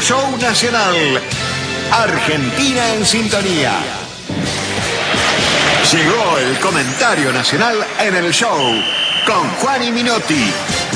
show nacional. Argentina en sintonía. Llegó el comentario nacional en el show con Juan y Minotti.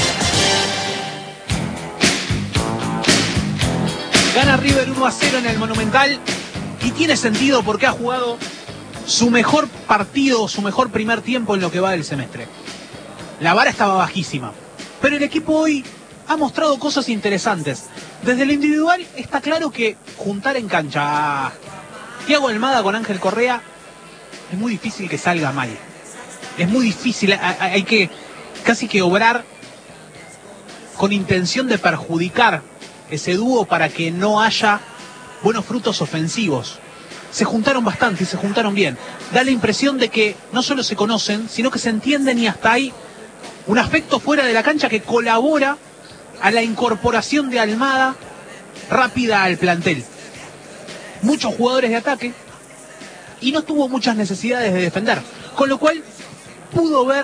Gana River 1-0 en el Monumental y tiene sentido porque ha jugado su mejor partido, su mejor primer tiempo en lo que va del semestre. La vara estaba bajísima, pero el equipo hoy ha mostrado cosas interesantes. Desde lo individual está claro que juntar en cancha a Thiago Almada con Ángel Correa es muy difícil que salga mal. Es muy difícil, hay que casi que obrar con intención de perjudicar ese dúo para que no haya buenos frutos ofensivos. Se juntaron bastante y se juntaron bien. Da la impresión de que no solo se conocen, sino que se entienden y hasta hay un aspecto fuera de la cancha que colabora a la incorporación de Almada rápida al plantel. Muchos jugadores de ataque y no tuvo muchas necesidades de defender, con lo cual pudo ver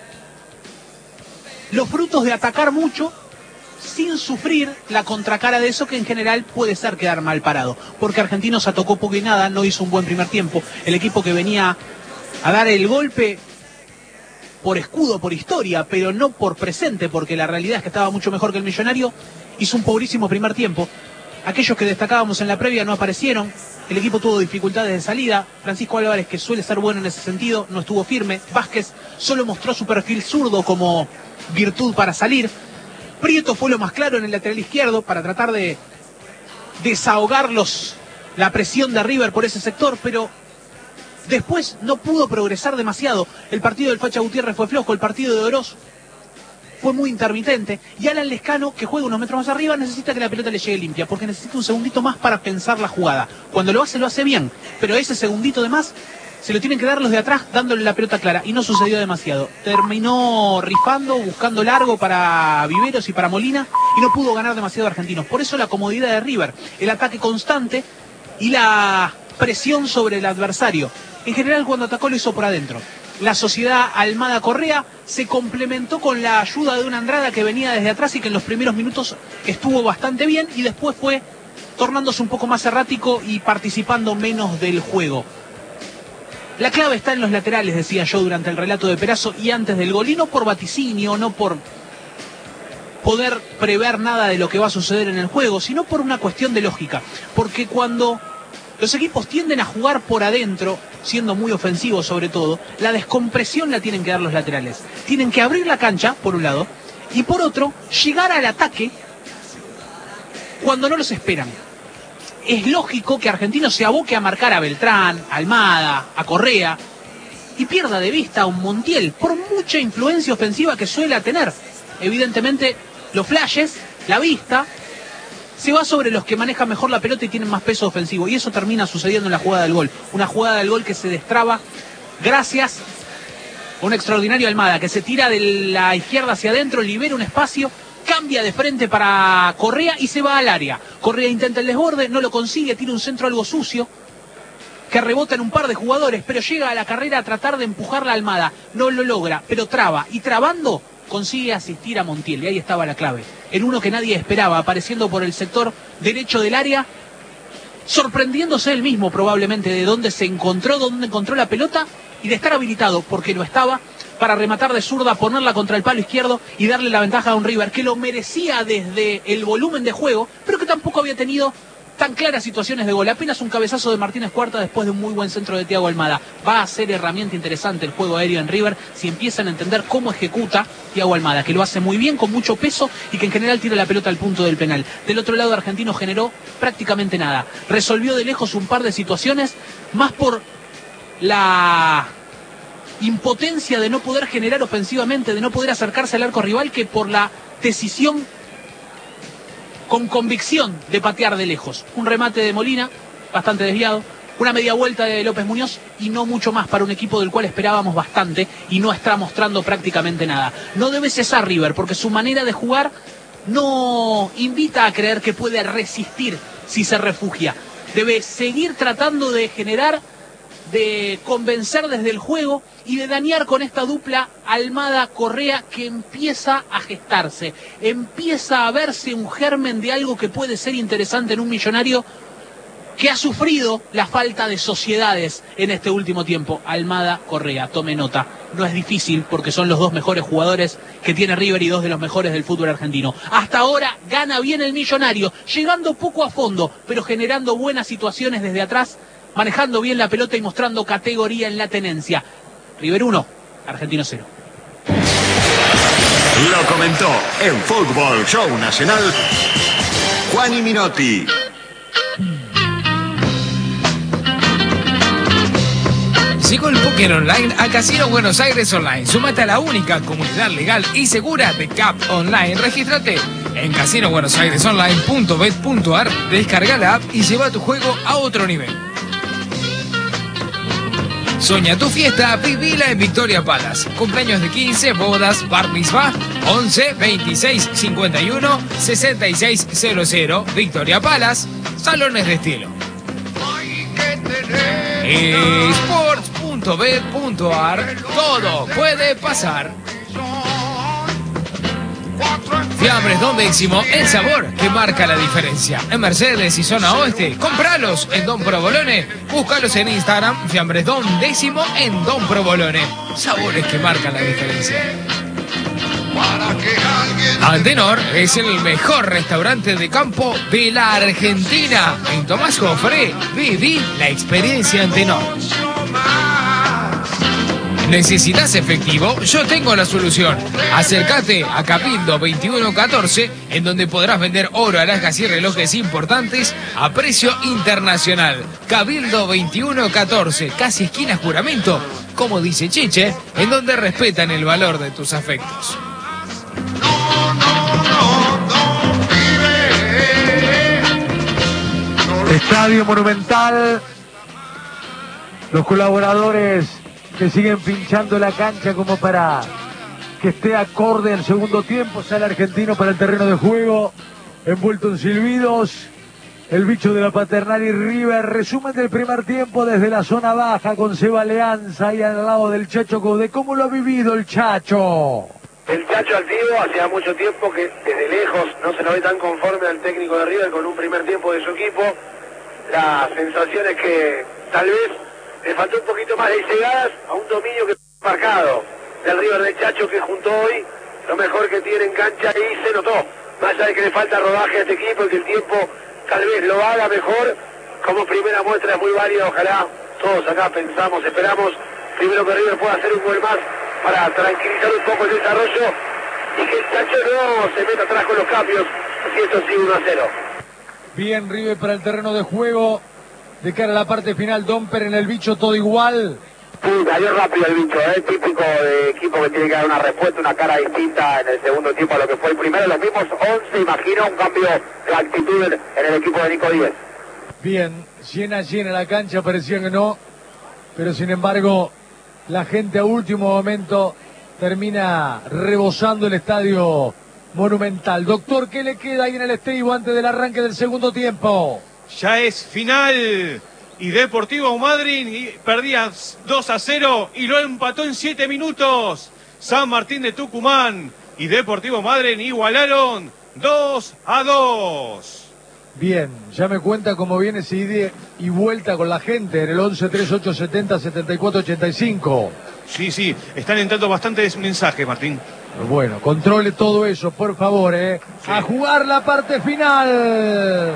los frutos de atacar mucho sin sufrir la contracara de eso, que en general puede ser quedar mal parado, porque Argentinos atacó poco y nada, no hizo un buen primer tiempo. El equipo que venía a dar el golpe por escudo, por historia, pero no por presente, porque la realidad es que estaba mucho mejor que el Millonario, hizo un pobrísimo primer tiempo. Aquellos que destacábamos en la previa no aparecieron, el equipo tuvo dificultades de salida. Francisco Álvarez, que suele ser bueno en ese sentido, no estuvo firme. Vázquez solo mostró su perfil zurdo como virtud para salir. Prieto fue lo más claro en el lateral izquierdo para tratar de desahogar la presión de River por ese sector, pero después no pudo progresar demasiado. El partido del Facha Gutiérrez fue flojo, el partido de Oroz fue muy intermitente, y Alan Lescano, que juega unos metros más arriba, necesita que la pelota le llegue limpia, porque necesita un segundito más para pensar la jugada. Cuando lo hace bien, pero ese segundito de más se lo tienen que dar los de atrás dándole la pelota clara, y no sucedió demasiado. Terminó rifando, buscando largo para Viveros y para Molina, y no pudo ganar demasiado Argentinos. Por eso la comodidad de River, el ataque constante y la presión sobre el adversario. En general, cuando atacó lo hizo por adentro. La sociedad Almada-Correa se complementó con la ayuda de una Andrada que venía desde atrás y que en los primeros minutos estuvo bastante bien, y después fue tornándose un poco más errático y participando menos del juego. La clave está en los laterales, decía yo durante el relato de Perazo y antes del gol, y no por vaticinio, no por poder prever nada de lo que va a suceder en el juego, sino por una cuestión de lógica. Porque cuando los equipos tienden a jugar por adentro, siendo muy ofensivos sobre todo, la descompresión la tienen que dar los laterales. Tienen que abrir la cancha, por un lado, y por otro, llegar al ataque cuando no los esperan. Es lógico que Argentinos se aboque a marcar a Beltrán, a Almada, a Correa, y pierda de vista a un Montiel, por mucha influencia ofensiva que suele tener. Evidentemente, los flashes, la vista, se va sobre los que manejan mejor la pelota y tienen más peso ofensivo, y eso termina sucediendo en la jugada del gol. Una jugada del gol que se destraba gracias a un extraordinario Almada, que se tira de la izquierda hacia adentro, libera un espacio, cambia de frente para Correa y se va al área. Correa intenta el desborde, no lo consigue, tira un centro algo sucio, que rebota en un par de jugadores, pero llega a la carrera a tratar de empujar la Almada. No lo logra, pero traba, y trabando consigue asistir a Montiel, y ahí estaba la clave. En uno que nadie esperaba, apareciendo por el sector derecho del área, sorprendiéndose él mismo probablemente de dónde encontró la pelota, y de estar habilitado, porque lo estaba, para rematar de zurda, ponerla contra el palo izquierdo y darle la ventaja a un River que lo merecía desde el volumen de juego, pero que tampoco había tenido tan claras situaciones de gol. Apenas un cabezazo de Martínez Cuarta después de un muy buen centro de Thiago Almada. Va a ser herramienta interesante el juego aéreo en River si empiezan a entender cómo ejecuta Thiago Almada, que lo hace muy bien, con mucho peso, y que en general tira la pelota al punto del penal. Del otro lado, Argentino generó prácticamente nada. Resolvió de lejos un par de situaciones, más por la impotencia de no poder generar ofensivamente, de no poder acercarse al arco rival, que por la decisión con convicción de patear de lejos. Un remate de Molina, bastante desviado, una media vuelta de López Muñoz, y no mucho más para un equipo del cual esperábamos bastante y no está mostrando prácticamente nada. No debe cesar River, porque su manera de jugar no invita a creer que puede resistir si se refugia. Debe seguir tratando de generar de convencer desde el juego y de dañar con esta dupla Almada-Correa que empieza a gestarse, empieza a verse un germen de algo que puede ser interesante en un Millonario que ha sufrido la falta de sociedades en este último tiempo. Almada-Correa, tome nota, no es difícil porque son los dos mejores jugadores que tiene River y dos de los mejores del fútbol argentino. Hasta ahora gana bien el Millonario, llegando poco a fondo, pero generando buenas situaciones desde atrás, manejando bien la pelota y mostrando categoría en la tenencia. River 1, Argentino 0. Lo comentó en Fútbol Show Nacional Juani Minotti. Llegó el póker online a Casino Buenos Aires Online. Súmate a la única comunidad legal y segura de CAP Online. Regístrate en casinobuenosairesonline.bet.ar, descarga la app y lleva tu juego a otro nivel. Soña tu fiesta, vivila en Victoria Palace. Cumpleaños de 15, bodas, bar mitzvah, 11 26 51 66 00. Victoria Palace, salones de estilo. Sports.bet.ar, todo puede pasar. Fiambres Don Décimo, el sabor que marca la diferencia. En Mercedes y zona oeste, cómpralos en Don Provolone. Búscalos en Instagram, Fiambres Don Décimo en Don Provolone. Sabores que marcan la diferencia. Antenor es el mejor restaurante de campo de la Argentina. En Tomás Jofré, viví la experiencia Antenor. ¿Necesitas efectivo? Yo tengo la solución. Acércate a Cabildo 2114, en donde podrás vender oro, alhajas y relojes importantes a precio internacional. Cabildo 2114, casi esquina Juramento, como dice Chiche, en donde respetan el valor de tus afectos. Estadio Monumental, los colaboradores que siguen pinchando la cancha como para que esté acorde al segundo tiempo. Sale Argentino para el terreno de juego, envuelto en silbidos, el bicho de la Paternal y River. Resumen del primer tiempo desde la zona baja con Seba Leanza ahí al lado del Chacho Coudet. ¿Cómo lo ha vivido el Chacho? El Chacho activo, hacía mucho tiempo que desde lejos no se lo ve tan conforme al técnico de River con un primer tiempo de su equipo. La sensación es que tal vez le faltó un poquito más de llegadas a un dominio que marcado del River de Chacho, que juntó hoy lo mejor que tiene en cancha y se notó. Más allá de que le falta rodaje a este equipo y que el tiempo tal vez lo haga mejor, como primera muestra es muy válida. Ojalá todos acá pensamos, esperamos primero que River pueda hacer un gol más para tranquilizar un poco el desarrollo y que el Chacho no se meta atrás con los cambios, si esto sigue 1-0. Bien River para el terreno de juego. De cara a la parte final, Domper en el bicho, todo igual. Sí, salió rápido el bicho, típico de equipo que tiene que dar una respuesta, una cara distinta en el segundo tiempo a lo que fue el primero. Los mismos 11, imagino, un cambio de actitud en el equipo de Nico Díez. Bien, llena la cancha, parecía que no, pero sin embargo, la gente a último momento termina rebosando el estadio Monumental. Doctor, ¿qué le queda ahí en el estribo antes del arranque del segundo tiempo? Ya es final y Deportivo Madryn perdía 2-0 y lo empató en 7 minutos. San Martín de Tucumán y Deportivo Madryn igualaron 2-2. Bien, ya me cuenta cómo viene ese ida y vuelta con la gente en el 11-3870-7485. Sí, están entrando bastantes mensajes, Martín. Bueno, controle todo eso, por favor, Sí. A jugar la parte final.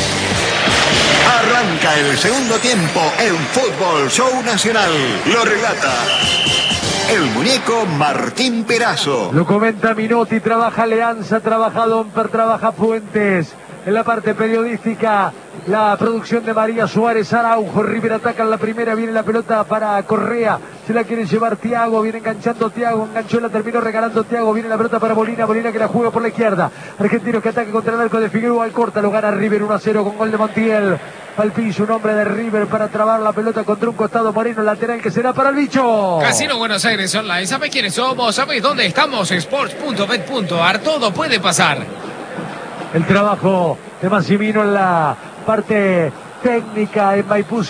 Arranca el segundo tiempo en Fútbol Show Nacional. Lo relata el muñeco Martín Perazo. Lo comenta Minotti, trabaja Leanza, trabaja Domper, trabaja Fuentes. En la parte periodística, la producción de María Suárez Araujo. River ataca en la primera, viene la pelota para Correa. Se la quiere llevar Thiago, viene enganchando Thiago, enganchó, la terminó regalando Thiago. Viene la pelota para Molina que la juega por la izquierda. Argentinos que ataca contra el arco de Figueroa Alcorta. Lo gana River 1-0 con gol de Montiel. Al piso, un hombre de River para trabar la pelota contra un costado. Moreno, lateral que será para el bicho. Casino Buenos Aires Online. ¿Sabés quiénes somos? ¿Sabés dónde estamos? Sports.bet.ar. Todo puede pasar. El trabajo de Massimino en la parte técnica en Maipú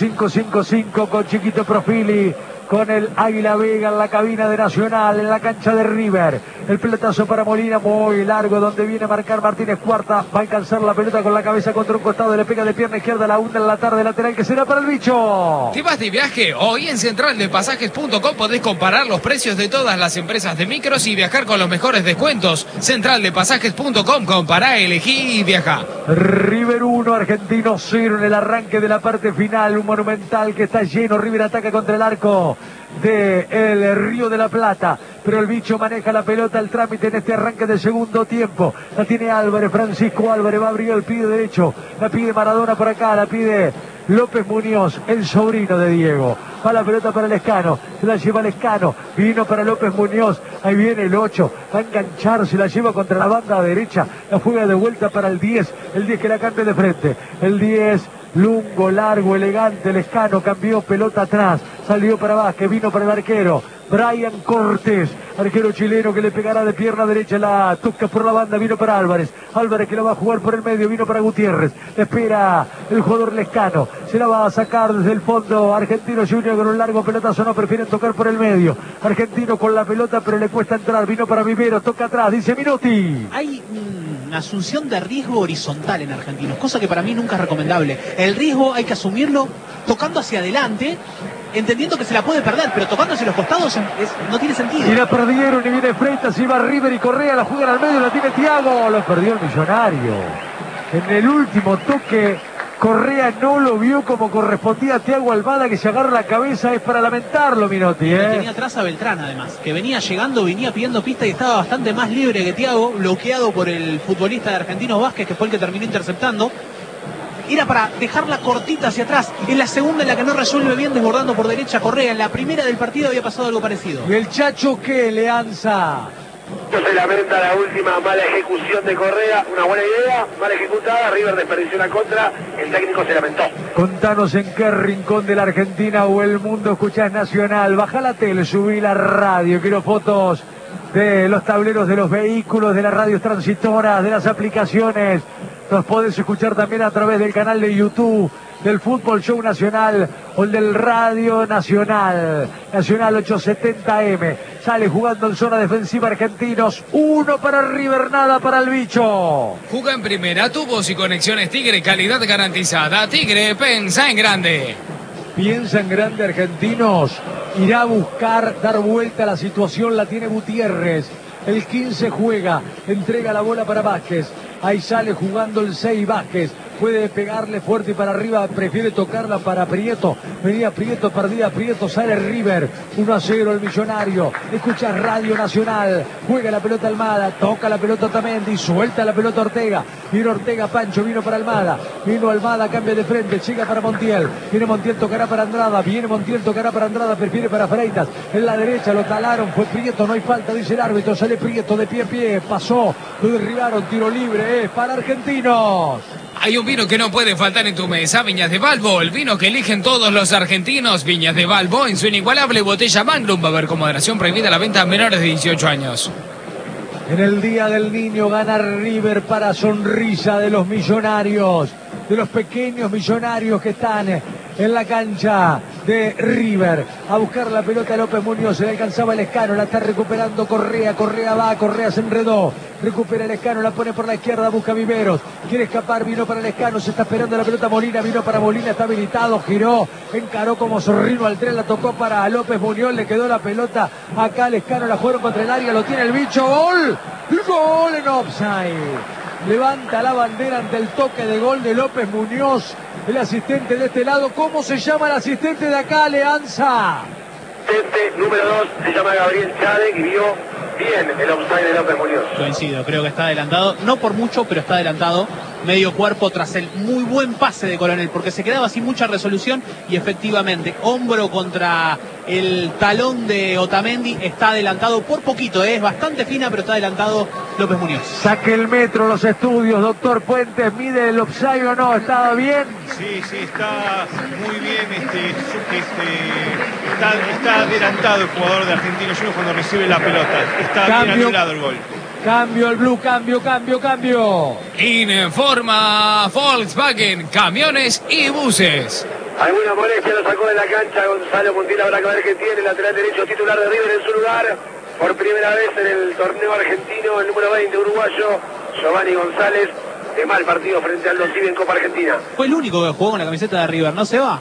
555 con Chiquito Profili, con el Águila Vega en la cabina de Nacional, en la cancha de River. El pelotazo para Molina, muy largo, donde viene a marcar Martínez Cuarta. Va a alcanzar la pelota con la cabeza contra un costado, le pega de pierna izquierda, la hunda en la tarde lateral, que será para el bicho. ¿Te vas de viaje? Hoy en centraldepasajes.com podés comparar los precios de todas las empresas de micros y viajar con los mejores descuentos. Centraldepasajes.com, compará, elegí y viaja. River 1, Argentino 0 en el arranque de la parte final. Un Monumental que está lleno. River ataca contra el arco de el Río de la Plata, pero el bicho maneja la pelota, el trámite en este arranque del segundo tiempo. La tiene Álvarez, Francisco Álvarez, va a abrir el pie derecho, la pide Maradona por acá, la pide López Muñoz, el sobrino de Diego. Va la pelota para el Lescano, se la lleva el Lescano, vino para López Muñoz, ahí viene el 8, va a enganchar, se la lleva contra la banda derecha, la juega de vuelta para el 10 que la cambia de frente, el 10, lungo, largo, elegante, el Lescano cambió, pelota atrás, salió para Vázquez, vino para el arquero Brian Cortés, arquero chileno que le pegará de pierna derecha, la toca por la banda, vino para Álvarez, Álvarez que la va a jugar por el medio, vino para Gutiérrez, espera el jugador Lescano, se la va a sacar desde el fondo Argentino Junior con un largo pelotazo, no prefieren tocar por el medio, Argentino con la pelota pero le cuesta entrar, vino para Vivero, toca atrás, dice Minotti. Hay una asunción de riesgo horizontal en Argentinos, cosa que para mí nunca es recomendable. El riesgo hay que asumirlo tocando hacia adelante, entendiendo que se la puede perder, pero tocando hacia los costados no tiene sentido. Y la perdieron y viene Freitas, y va River y Correa, la juegan al medio, la tiene Thiago, lo perdió el Millonario. En el último toque, Correa no lo vio como correspondía a Thiago Almada, que se agarra la cabeza, es para lamentarlo, Minotti. Tenía atrás a Beltrán además, que venía llegando, venía pidiendo pista y estaba bastante más libre que Thiago, bloqueado por el futbolista de Argentinos Vázquez, que fue el que terminó interceptando. Era para dejarla cortita hacia atrás. En la segunda en la que no resuelve bien, desbordando por derecha Correa. En la primera del partido había pasado algo parecido. ¿Y el Chacho qué, Leanza? No se lamenta la última mala ejecución de Correa, una buena idea, mal ejecutada, River desperdició la contra, el técnico se lamentó. Contanos en qué rincón de la Argentina o el mundo escuchás Nacional. Baja la tele, subí la radio, quiero fotos de los tableros de los vehículos, de las radios transitoras, de las aplicaciones. Nos podés escuchar también a través del canal de YouTube del Fútbol Show Nacional o el del Radio Nacional. Nacional 870M. Sale jugando en zona defensiva Argentinos. 1 para River, nada para el bicho. Juega en primera, tubos y conexiones Tigre, calidad garantizada. Tigre, pensa en grande. Piensa en grande Argentinos. Irá a buscar dar vuelta a la situación, la tiene Gutiérrez. El 15 juega, entrega la bola para Vázquez. Ahí sale jugando el 6 Vázquez. Puede pegarle fuerte y para arriba, prefiere tocarla para Prieto. Venía Prieto, perdida Prieto, sale River. 1-0 el Millonario. Escucha Radio Nacional. Juega la pelota Almada, toca la pelota Otamendi, suelta la pelota Ortega. Vino Ortega, Pancho, vino para Almada. Vino Almada, cambia de frente, llega para Montiel. Viene Montiel, tocará para Andrada. Viene Montiel, tocará para Andrada, prefiere para Freitas. En la derecha lo talaron, fue Prieto, no hay falta, dice el árbitro. Sale Prieto de pie a pie, pasó, lo derribaron, tiro libre, para Argentinos. Hay un vino que no puede faltar en tu mesa, Viñas de Balbo, el vino que eligen todos los argentinos. Viñas de Balbo, en su inigualable botella Magnum, va a haber con moderación prohibida la venta a menores de 18 años. En el Día del Niño gana River para sonrisa de los millonarios, de los pequeños millonarios que están en la cancha de River. A buscar la pelota López Muñoz, se le alcanzaba el Lescano, la está recuperando Correa, Correa va, Correa se enredó, recupera el Lescano, la pone por la izquierda, busca Viveros, quiere escapar, vino para el Lescano, se está esperando la pelota Molina, vino para Molina, está habilitado, giró, encaró como zorrino al tren, la tocó para López Muñoz, le quedó la pelota acá Lescano, la jugaron contra el área, lo tiene el bicho, gol, gol en offside. Levanta la bandera ante el toque de gol de López Muñoz, el asistente de este lado. ¿Cómo se llama el asistente de acá, Leanza? Asistente número 2 se llama Gabriel Chávez y vio bien el offside de López Muñoz. Coincido, creo que está adelantado, no por mucho, pero está adelantado. Medio cuerpo tras el muy buen pase de Coronel, porque se quedaba sin mucha resolución y efectivamente, hombro contra el talón de Otamendi, está adelantado por poquito, es bastante fina, pero está adelantado López Muñoz. Saque el metro, los estudios, doctor Puentes, mide el offside o no, ¿estaba bien? Sí, está muy bien, está adelantado el jugador de Argentinos Juniors cuando recibe la pelota, está bien anulado el gol. Cambio el blue, cambio. Informa Volkswagen, camiones y buses. Alguna molestia lo sacó de la cancha Gonzalo Montiel, habrá que ver qué tiene, lateral derecho titular de River en su lugar. Por primera vez en el torneo argentino, el número 20 uruguayo, Giovanni González, de mal partido frente al Dosivi en Copa Argentina. Fue el único que jugó con la camiseta de River, ¿no se va?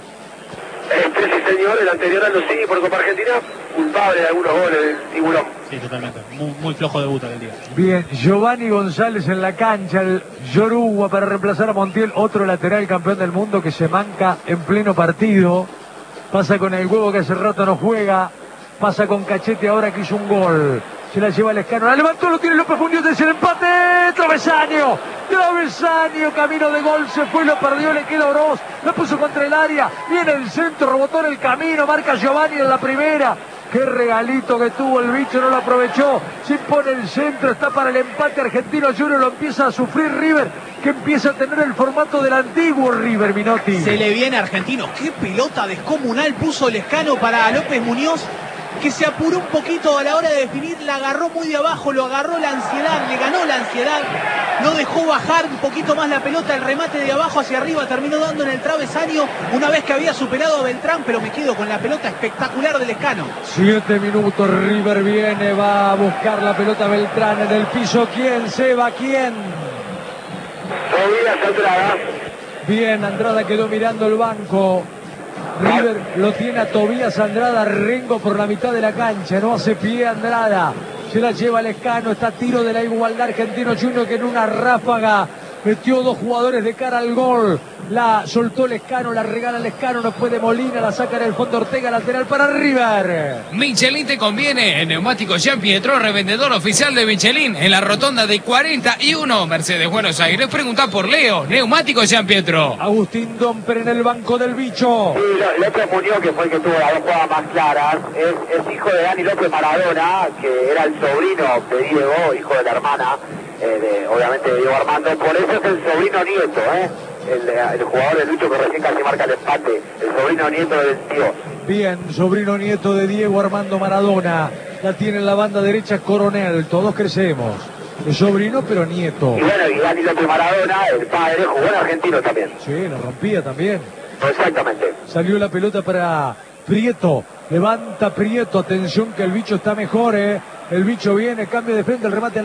Sí señor, el anterior al Dosivi por Copa Argentina, culpable de algunos goles del tiburón. Sí, totalmente. Muy flojo debut aquel día. Bien, Giovanni González en la cancha, el Yoruba para reemplazar a Montiel, otro lateral campeón del mundo que se manca en pleno partido. Pasa con el huevo que hace rato no juega, pasa con Cachete ahora que hizo un gol. Se la lleva Lescano, la levantó, lo tiene López Muñoz, es el empate, travesaño, camino de gol, se fue, lo perdió, le queda Oroz, lo puso contra el área, viene el centro, rebotó en el camino, marca Giovanni en la primera. Qué regalito que tuvo el bicho, no lo aprovechó. Se impone el centro, está para el empate argentino Junior, lo empieza a sufrir River, que empieza a tener el formato del antiguo River, Minotti. Se le viene a Argentino. Qué pelota descomunal puso Lescano para López Muñoz, que se apuró un poquito a la hora de definir, la agarró muy de abajo, lo agarró la ansiedad, le ganó la ansiedad, no dejó bajar un poquito más la pelota, el remate de abajo hacia arriba terminó dando en el travesaño una vez que había superado a Beltrán, pero me quedo con la pelota espectacular de Lescano. 7 minutos, River viene, va a buscar la pelota Beltrán en el piso. ¿Quién se va? ¿Quién? Tobías Andrada. Bien, Andrada quedó mirando el banco. River lo tiene a Tobías Andrada, Rengo por la mitad de la cancha, no hace pie Andrada, se la lleva Lescano, está a tiro de la igualdad Argentino Junior, que en una ráfaga metió 2 jugadores de cara al gol, la soltó Lescano, la regala Lescano, no puede Molina, la saca en el fondo Ortega, lateral para River. Michelin te conviene, en Neumáticos Jean Pietro, revendedor oficial de Michelin, en la rotonda de 41, Mercedes Buenos Aires. Pregunta por Leo, Neumáticos Jean Pietro. Agustín Domper en el banco del bicho. Sí, López Muñoz, que fue el que tuvo las 2 jugadas más claras, es hijo de Dani López Maradona, que era el sobrino de Diego, hijo de la hermana, obviamente de Diego Armando, por eso es el sobrino nieto, el jugador de Lucho que recién casi marca el empate, el sobrino nieto del tío. Bien, sobrino nieto de Diego Armando Maradona, la tiene en la banda derecha Coronel, todos crecemos. Es sobrino pero nieto. Y bueno, y Dani López Maradona, el padre, jugó en Argentino también. Sí, la rompía también. Exactamente. Salió la pelota para Prieto, levanta Prieto, atención que el bicho está mejor, el bicho viene, cambio de frente, el remate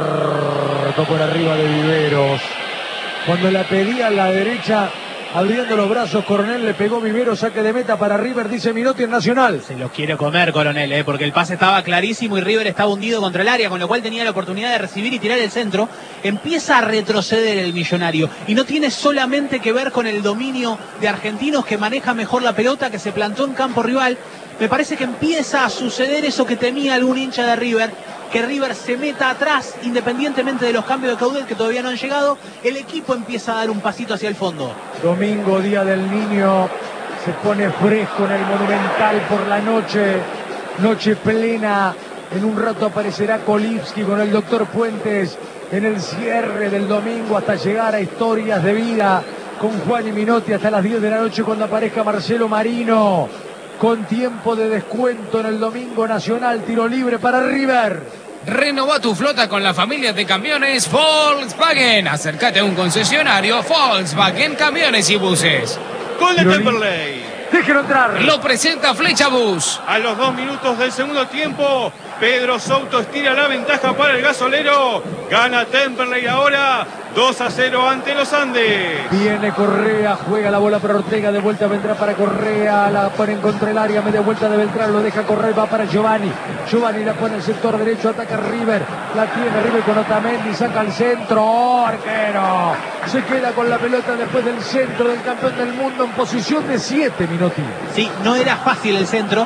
largo por arriba de Viveros. Cuando la pedía a la derecha, abriendo los brazos, Coronel le pegó Viveros, saque de meta para River, dice Minotti en Nacional. Se lo quiere comer Coronel, porque el pase estaba clarísimo y River estaba hundido contra el área, con lo cual tenía la oportunidad de recibir y tirar el centro. Empieza a retroceder el Millonario y no tiene solamente que ver con el dominio de Argentinos, que maneja mejor la pelota, que se plantó en campo rival. Me parece que empieza a suceder eso que temía algún hincha de River, que River se meta atrás, independientemente de los cambios de caudal que todavía no han llegado. El equipo empieza a dar un pasito hacia el fondo. Domingo, Día del Niño, se pone fresco en el Monumental por la noche, noche plena. En un rato aparecerá Kolivsky con el doctor Puentes en el cierre del domingo hasta llegar a Historias de Vida con Juan y Minotti hasta las 10 de la noche cuando aparezca Marcelo Marino. Con tiempo de descuento en el domingo nacional, tiro libre para River. Renova tu flota con la familia de camiones Volkswagen. Acércate a un concesionario Volkswagen Camiones y Buses. Gol de Temperley. Déjelo entrar. Lo presenta Flecha Bus. A los 2 minutos del segundo tiempo, Pedro Souto estira la ventaja para el gasolero. Gana Temperley ahora 2-0 ante los Andes. Viene Correa, juega la bola para Ortega, de vuelta vendrá para Correa, la pone en contra el área, media vuelta de Beltrán, lo deja correr, va para Giovanni. Giovanni la pone en el sector derecho, ataca River, la tiene River con Otamendi, saca al centro, arquero. Se queda con la pelota después del centro del campeón del mundo en posición de 7, Minotti. Sí, no era fácil el centro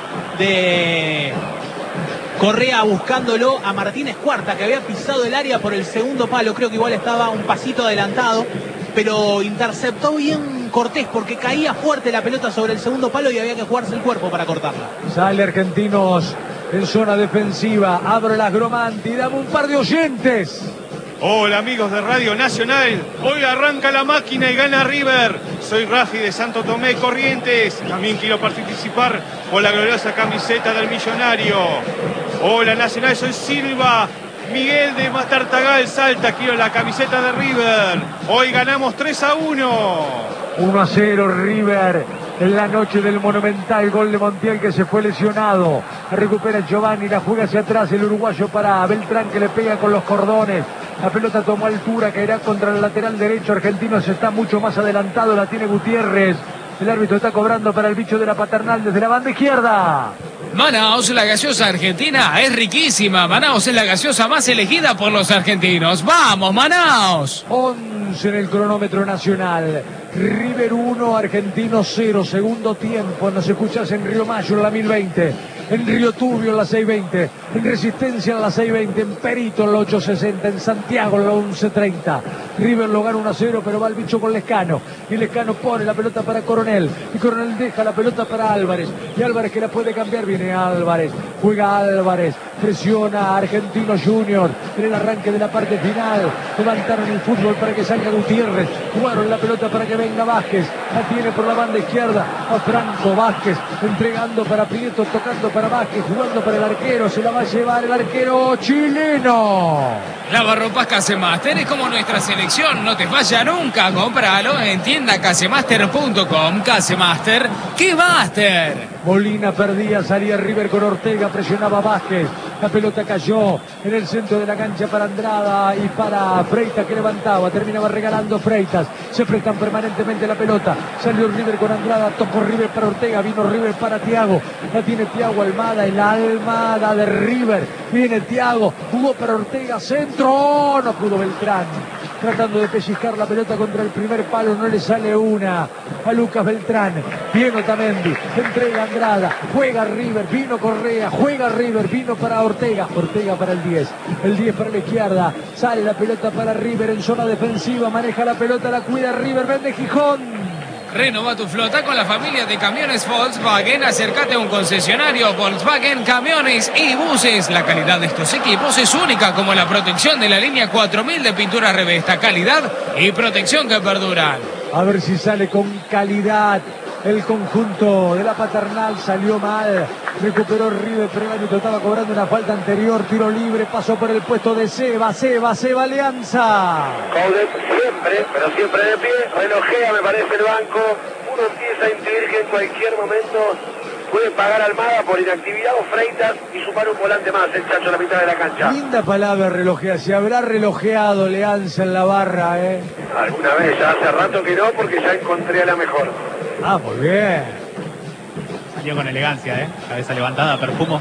de Correa buscándolo a Martínez Cuarta, que había pisado el área por el segundo palo. Creo que igual estaba un pasito adelantado, pero interceptó bien Cortés porque caía fuerte la pelota sobre el segundo palo y había que jugarse el cuerpo para cortarla. Sale Argentinos en zona defensiva, abre las Gromanti, dame un par de oyentes. Hola amigos de Radio Nacional, hoy arranca la máquina y gana River. Soy Rafi de Santo Tomé, Corrientes. También quiero participar por la gloriosa camiseta del Millonario. Hola Nacional, soy Silva Miguel de Tartagal salta aquí en la camiseta de River. Hoy ganamos 3-1. 1-0 River en la noche del Monumental. Gol de Montiel, que se fue lesionado. Recupera Giovanni, la juega hacia atrás el uruguayo para Beltrán, que le pega con los cordones. La pelota tomó altura, caerá contra el lateral derecho. Argentinos está mucho más adelantado, la tiene Gutiérrez. El árbitro está cobrando para el bicho de la Paternal desde la banda izquierda. Manaos, la gaseosa argentina es riquísima. Manaos es la gaseosa más elegida por los argentinos. ¡Vamos, Manaos! 11 en el cronómetro nacional. River 1, Argentino 0. Segundo tiempo. Nos escuchas en Río Mayo en la 1020. En Río Turbio en la 620. En Resistencia en la 620. En Perito en la 860. En Santiago en la 1130. River lo gana 1-0, pero va el bicho con Lescano. Y Lescano pone la pelota para Coronel. Y Coronel deja la pelota para Álvarez. Y Álvarez, que la puede cambiar. Viene Álvarez. Juega Álvarez. Presiona a Argentino Junior en el arranque de la parte final. Levantaron el fútbol para que salga Gutiérrez. Jugaron la pelota para que venga Vázquez. La tiene por la banda izquierda a Franco Vázquez. Entregando para Prieto, tocando para Vázquez, jugando para el arquero. Se la va a llevar el arquero chileno. Lavarropas Casemaster es como nuestra selección. No te falla nunca. Cómpralo en tienda casemaster.com. Casemaster, ¡qué máster! Molina perdía, salía River con Ortega, presionaba Vázquez. La pelota cayó en el centro de la cancha para Andrada y para Freitas, que levantaba, terminaba regalando Freitas. Se prestan permanentemente la pelota. Salió River con Andrada, tocó River para Ortega, vino River para Thiago. La tiene Thiago Almada, el Almada de River. Viene Thiago, jugó para Ortega, centro, no pudo Beltrán. Tratando de pellizcar la pelota contra el primer palo, no le sale una a Lucas Beltrán. Viene Otamendi, entrega Andrada, juega River, vino Correa, juega River, vino para Ortega, Ortega para el 10 para la izquierda, sale la pelota para River en zona defensiva, maneja la pelota, la cuida River, vende Gijón. Renova tu flota con la familia de camiones Volkswagen. Acércate a un concesionario Volkswagen, camiones y buses. La calidad de estos equipos es única, como la protección de la línea 4000 de pintura Revesta. Calidad y protección que perduran. A ver si sale con calidad el conjunto de la Paternal. Salió mal, recuperó River, pero el árbitro estaba cobrando una falta anterior. Tiro libre, pasó por el puesto de Seba Alianza. Siempre, pero siempre de pie, relojea me parece el banco. Uno empieza a intuir que en cualquier momento puede pagar Almada por inactividad o Freitas y sumar un volante más, el Chacho a la mitad de la cancha. Linda palabra, relojea. Se habrá relojeado Leanza en la barra, ¿eh? Alguna vez, ya hace rato que no, porque ya encontré a la mejor. Ah, muy bien. Salió con elegancia, ¿eh? Cabeza levantada, perfumo.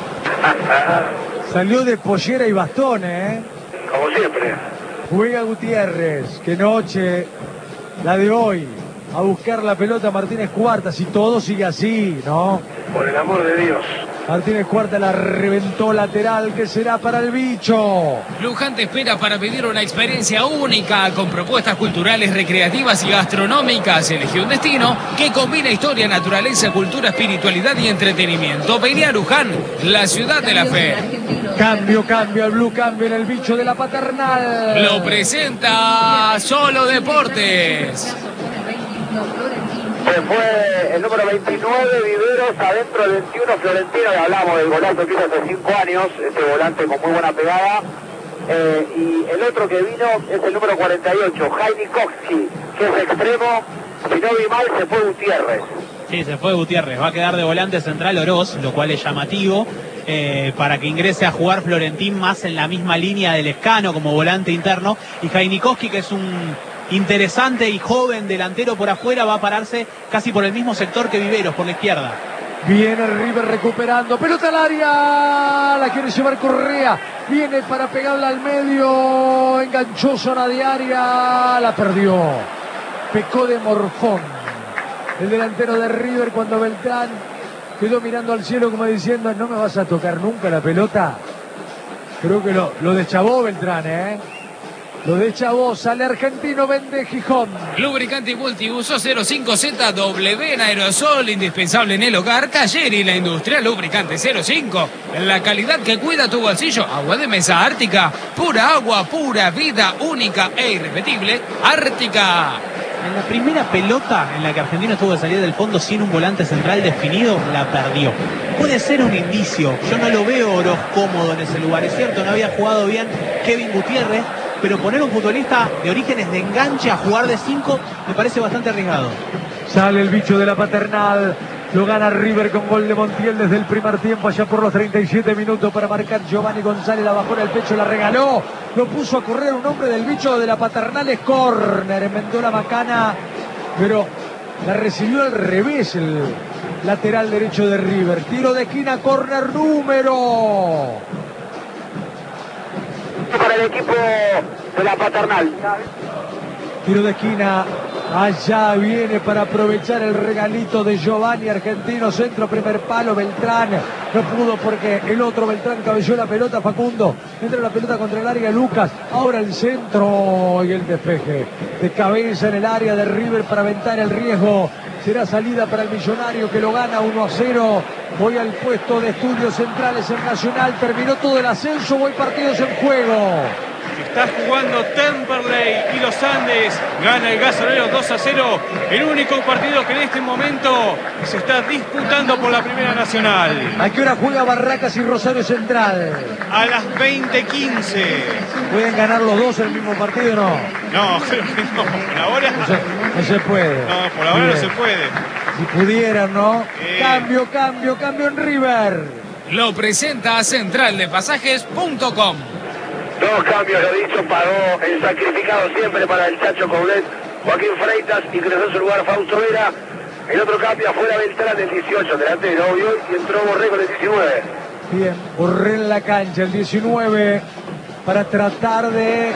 Salió de pollera y bastón, ¿eh? Como siempre. Juega Gutiérrez. Qué noche la de hoy. A buscar la pelota Martínez Cuarta. Si todo sigue así, ¿no? Por el amor de Dios. Martínez Cuarta la reventó lateral, que será para el bicho. Luján te espera para vivir una experiencia única con propuestas culturales, recreativas y gastronómicas. Elegí un destino que combina historia, naturaleza, cultura, espiritualidad y entretenimiento. Vení a Luján, la ciudad de la fe. Cambio al Blue, cambio en el bicho de la Paternal. Lo presenta Solo Deportes. Se fue el número 29, Viveros, adentro del 21, Florentino, y hablamos del golazo que hizo hace 5 años, ese volante con muy buena pegada. Y el otro que vino es el número 48, Jaime Koski, que es extremo. Si no vi mal, se fue Gutiérrez. Sí, se fue Gutiérrez. Va a quedar de volante central Oroz, lo cual es llamativo, para que ingrese a jugar Florentín más en la misma línea del Lescano como volante interno. Y Jainikowski, que es un interesante y joven delantero por afuera, va a pararse casi por el mismo sector que Viveros, por la izquierda. Viene River recuperando, pelota al área, la quiere llevar Correa, viene para pegarla al medio, enganchó zona de área, la perdió, pecó de morfón el delantero de River cuando Beltrán quedó mirando al cielo como diciendo: no me vas a tocar nunca la pelota. Creo que lo deschavó Beltrán, lo deschavó. Sale Argentino, vende Gijón. Lubricante multiuso 05ZW en aerosol, indispensable en el hogar. Taller y la industria. Lubricante 05, la calidad que cuida tu bolsillo. Agua de mesa Ártica, pura agua, pura vida, única e irrepetible. Ártica. En la primera pelota en la que Argentino tuvo que salir del fondo sin un volante central definido, la perdió. Puede ser un indicio, yo no lo veo Oroz cómodo en ese lugar. Es cierto, no había jugado bien Kevin Gutiérrez, pero poner un futbolista de orígenes de enganche a jugar de 5 me parece bastante arriesgado. Sale el bicho de la Paternal. Lo gana River con gol de Montiel desde el primer tiempo, allá por los 37 minutos para marcar Giovanni González. La bajó en el pecho, la regaló. Lo puso a correr un hombre del bicho de la Paternal. Es córner, enmendó la macana, pero la recibió al revés el lateral derecho de River. Tiro de esquina, córner número para el equipo de la Paternal. Tiro de esquina, allá viene para aprovechar el regalito de Giovanni. Argentino, centro, primer palo, Beltrán no pudo porque el otro Beltrán cabeceó la pelota. Facundo, entra la pelota contra el área, Lucas, ahora el centro y el despeje de cabeza en el área de River para aventar el riesgo. Será salida para el Millonario, que lo gana 1-0. Voy al puesto de estudios centrales en Nacional. Terminó todo el ascenso, voy partidos en juego. Está jugando Temperley y los Andes. Gana el Gasolero 2-0. El único partido que en este momento se está disputando por la Primera Nacional. ¿A qué hora juega Barracas y Rosario Central? A las 20:15. ¿Pueden ganar los dos en el mismo partido o no? No, creo que no. Por ahora No se puede. no, por ahora no se puede. Si pudieran, ¿no? Cambio en River. Lo presenta centraldepasajes.com. Dos cambios, lo dicho, pagó el sacrificado siempre para el Chacho Coudet, Joaquín Freitas, ingresó en su lugar Fausto Vera. El otro cambio afuera Beltrán del 18, delantero, obvio, y entró Borré con el 19. Bien, Borré en la cancha, el 19, para tratar de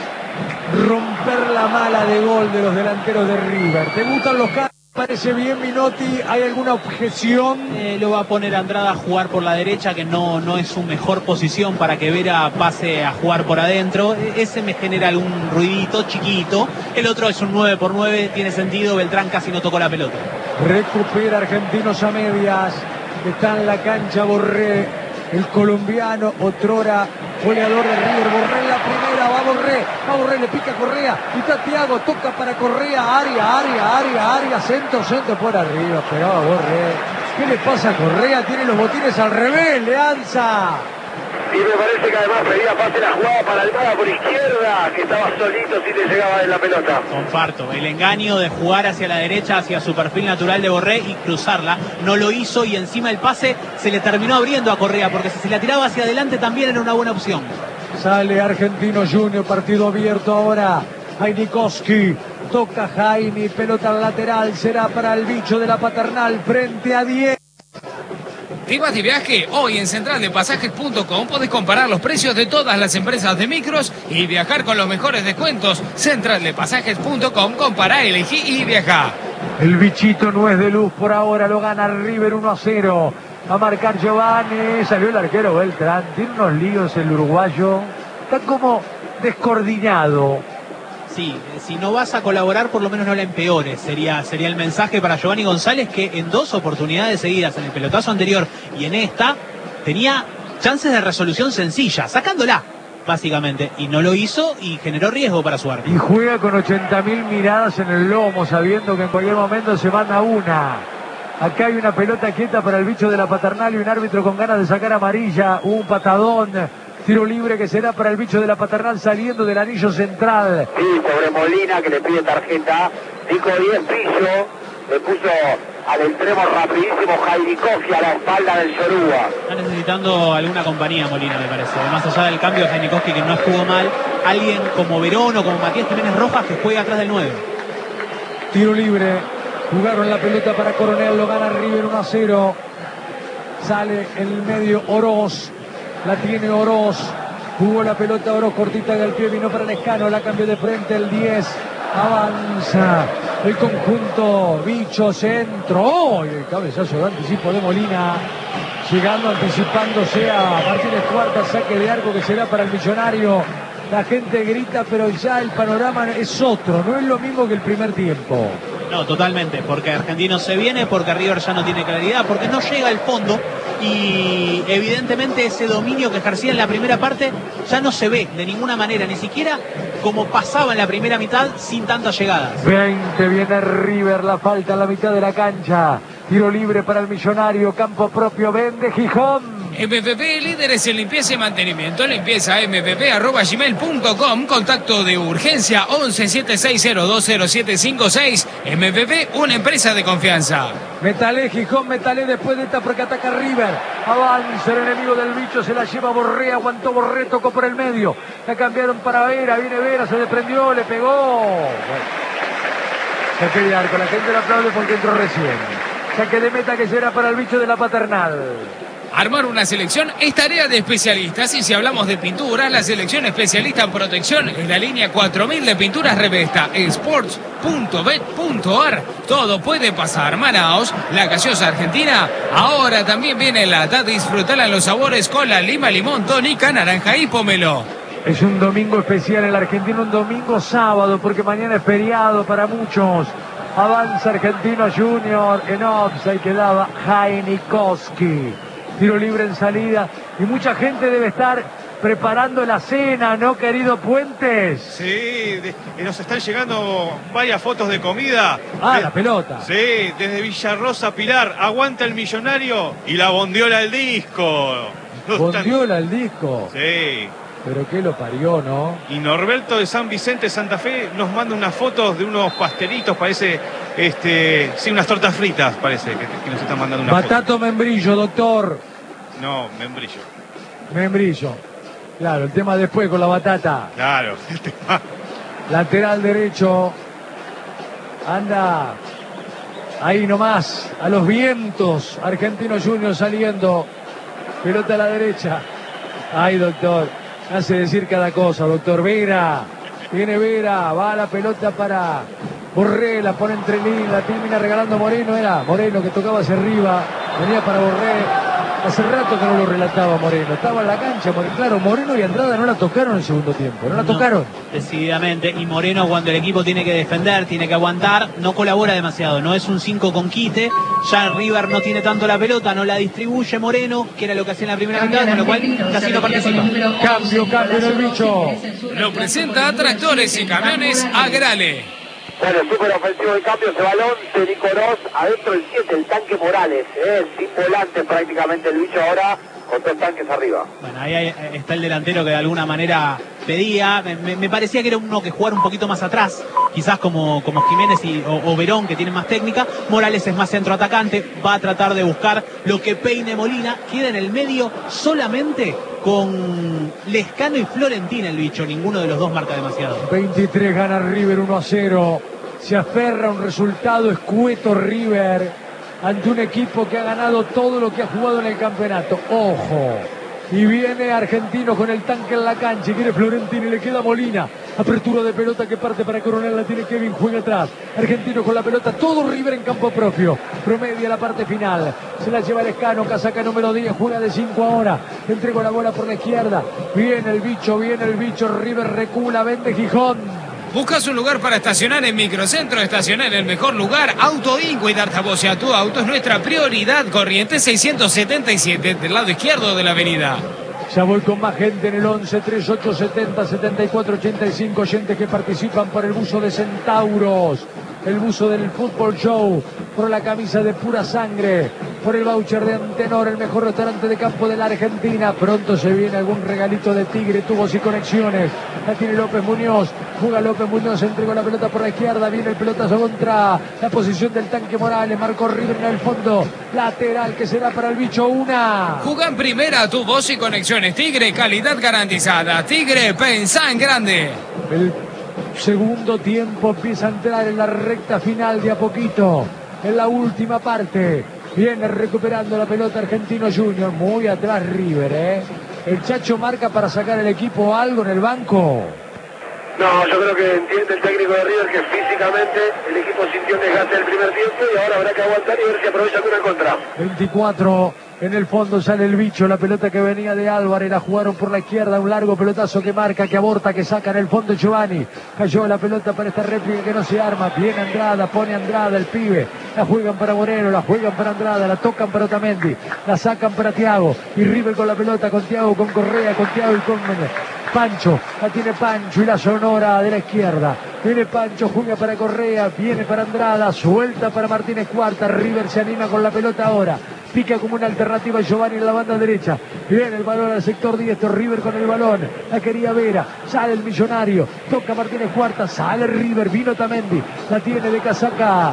romper la mala de gol de los delanteros de River. ¿Te gustan los cambios? Parece bien, Minotti. ¿Hay alguna objeción? Lo va a poner Andrada a jugar por la derecha, que no es su mejor posición para que Vera pase a jugar por adentro. Ese me genera algún ruidito chiquito. El otro es un 9x9, tiene sentido. Beltrán casi no tocó la pelota. Recupera Argentinos a medias. Está en la cancha Borré, el colombiano, otrora goleador de River. Borré en la primera, va Borré, le pica Correa, y está Thiago, toca para Correa, área, centro, por arriba, pegaba Borré. ¿Qué le pasa a Correa? Tiene los botines al revés, Leanza. Y me parece que además pedía pase la jugada para Almada por izquierda, que estaba solito si le llegaba en la pelota. Comparto, el engaño de jugar hacia la derecha, hacia su perfil natural de Borré y cruzarla. No lo hizo y encima el pase se le terminó abriendo a Correa, porque si se la tiraba hacia adelante también era una buena opción. Sale Argentino Junior, partido abierto ahora. Jainikoski, toca Jaime, pelota al lateral, será para el bicho de la Paternal frente a 10. ¿Te vas de viaje? Hoy en centraldepasajes.com podés comparar los precios de todas las empresas de micros y viajar con los mejores descuentos. Centraldepasajes.com, compará, elegí y viajá. El bichito no es de luz por ahora, lo gana River 1-0. Va a marcar Giovanni, salió el arquero Beltrán, tiene unos líos el uruguayo, está como descoordinado. Sí, si no vas a colaborar, por lo menos no la empeores. Sería el mensaje para Giovanni González, que en 2 oportunidades seguidas, en el pelotazo anterior y en esta, tenía chances de resolución sencilla, sacándola, básicamente. Y no lo hizo y generó riesgo para su árbitro. Y juega con 80.000 miradas en el lomo, sabiendo que en cualquier momento se manda una. Acá hay una pelota quieta para el bicho de la Paternal y un árbitro con ganas de sacar amarilla. Un patadón. Tiro libre que será para el bicho de la Paternal saliendo del anillo central. Sí, sobre Molina, que le pide tarjeta. Dico 10 piso. Le puso al extremo rapidísimo Jainikoski a la espalda del Yoruba. Está necesitando alguna compañía Molina, me parece. Más allá del cambio de Jainikoski, que no estuvo mal, alguien como Verón o como Matías Jiménez Rojas que juega atrás del 9. Tiro libre. Jugaron la pelota para Coronel, lo gana River 1-0. Sale en el medio Oroz. La tiene Oroz. Jugó la pelota Oroz cortita del pie, vino para Lescano, la cambió de frente el 10. Avanza el conjunto, bicho, centro. ¡Oh! Y el cabezazo de anticipo de Molina. Llegando, anticipándose a Martínez Cuarta, saque de arco que será para el Millonario. La gente grita, pero ya el panorama es otro, no es lo mismo que el primer tiempo. No, totalmente, porque Argentino se viene, porque River ya no tiene claridad, porque no llega al fondo y evidentemente ese dominio que ejercía en la primera parte ya no se ve de ninguna manera, ni siquiera como pasaba en la primera mitad sin tantas llegadas. 20, viene River, la falta en la mitad de la cancha. Tiro libre para el Millonario, campo propio, vende Gijón. MPP, líderes en limpieza y mantenimiento. Limpieza mpp@gmail.com. Contacto de urgencia 11-760-20756. MPP, una empresa de confianza. Metalé, Gijón, Metalé después de esta porque ataca River. Avanza el enemigo del bicho, se la lleva Borré, aguantó Borré, tocó por el medio. La cambiaron para Vera, viene Vera, se desprendió, le pegó. Bueno. Saque de arco, la gente le aplaude porque entró recién. Saque de meta que será para el bicho de la Paternal. Armar una selección es tarea de especialistas y si hablamos de pintura, la selección especialista en protección es la línea 4000 de pinturas Revesta, sports.bet.ar. Todo puede pasar. Manaos, la gaseosa argentina, ahora también viene en lata. Disfrutala en los sabores cola, lima, limón, tónica, naranja y pomelo. Es un domingo especial en la Argentina, un domingo sábado porque mañana es feriado para muchos. Avanza Argentino Junior, en offside quedaba Heinikowski. Tiro libre en salida y mucha gente debe estar preparando la cena, ¿no, querido Puentes? Sí, nos están llegando varias fotos de comida. La pelota. Sí, desde Villarrosa Pilar, aguanta el Millonario y la bondiola al disco. Bondiola al disco. Sí. Pero qué lo parió, ¿no? Y Norberto de San Vicente, Santa Fe, nos manda unas fotos de unos pastelitos, parece, sí, unas tortas fritas, parece, que nos están mandando una Batato foto. Membrillo, doctor. No, membrillo. Membrillo. Claro, el tema después con la batata. Claro, el tema. Lateral derecho. Anda ahí nomás, a los vientos. Argentino Junior saliendo. Pelota a la derecha. Ay, doctor. Hace decir cada cosa, doctor. Vera. Viene Vera. Va la pelota para Borré. La pone entre líneas. La termina regalando Moreno. Era Moreno que tocaba hacia arriba. Venía para Borré. Hace rato que no lo relataba Moreno. Estaba en la cancha. Claro, Moreno y Andrada no la tocaron en el segundo tiempo. No la tocaron. Decididamente. Y Moreno, cuando el equipo tiene que defender, tiene que aguantar, no colabora demasiado. No es un 5 con quite. Ya River no tiene tanto la pelota, no la distribuye Moreno, que era lo que hacía en la primera mitad, con lo cual casi no participa. Cambio en el bicho. Lo presenta a Tractores y Camiones Agrale. Bueno, súper ofensivo el cambio, ese balón de Nicolás, adentro el 7, el tanque Morales, sin volante prácticamente el bicho ahora, con 3 tanques arriba. Bueno, ahí está el delantero que de alguna manera pedía, me parecía que era uno que jugara un poquito más atrás, quizás como Jiménez o Verón, que tienen más técnica. Morales es más centroatacante, va a tratar de buscar lo que peine Molina, queda en el medio solamente con Lescano y Florentina el bicho, ninguno de los dos marca demasiado. 23 gana River 1-0, se aferra a un resultado escueto River ante un equipo que ha ganado todo lo que ha jugado en el campeonato. Ojo, y viene Argentino con el tanque en la cancha, y quiere Florentina y le queda Molina. Apertura de pelota que parte para Coronel, la tiene Kevin, juega atrás. Argentino con la pelota, todo River en campo propio. Promedia la parte final, se la lleva Lescano, casaca número 10, juega de 5 ahora. Entregó la bola por la izquierda. Viene el bicho, River recula, vende Gijón. ¿Buscas un lugar para estacionar en Microcentro? Estacionar en el mejor lugar. Autoin, cuidar a tu auto es nuestra prioridad. Corrientes 677, del lado izquierdo de la avenida. Ya voy con más gente en el 11 38 70 74 85, oyentes que participan por el buzo de Centauros, el buzo del Fútbol Show, por la camisa de Pura Sangre, por el voucher de Antenor, el mejor restaurante de campo de la Argentina. Pronto se viene algún regalito de Tigre, tubos y conexiones. La tiene López Muñoz, juega López Muñoz, entregó la pelota por la izquierda, viene el pelotazo contra la posición del tanque Morales, marcó River en el fondo, lateral que será para el bicho. Juega en primera, tubos y conexiones Tigre, calidad garantizada. Tigre, pensá en grande. El segundo tiempo empieza a entrar en la recta final de a poquito, en la última parte. Viene recuperando la pelota Argentino Junior, muy atrás River, El Chacho marca para sacar el equipo algo en el banco. No, yo creo que entiende el técnico de River que físicamente el equipo sintió un desgaste del primer tiempo y ahora habrá que aguantar y ver si aprovecha alguna contra. 24 en el fondo, sale el bicho, la pelota que venía de Álvarez, la jugaron por la izquierda, un largo pelotazo que marca, que aborta, que saca en el fondo Giovanni, cayó la pelota para esta réplica que no se arma, viene Andrada, pone Andrada el pibe, la juegan para Moreno, la juegan para Andrada, la tocan para Otamendi, la sacan para Thiago, y River con la pelota, con Thiago, con Correa, con Thiago y con Pancho, la tiene Pancho y la sonora de la izquierda, viene Pancho, juega para Correa, viene para Andrada, suelta para Martínez Cuarta, River se anima con la pelota ahora, pica como una alternativa Giovanni en la banda derecha, viene el balón al sector diestro, River con el balón, la quería Vera, sale el millonario, toca Martínez Cuarta, sale River, vino Otamendi, la tiene de casaca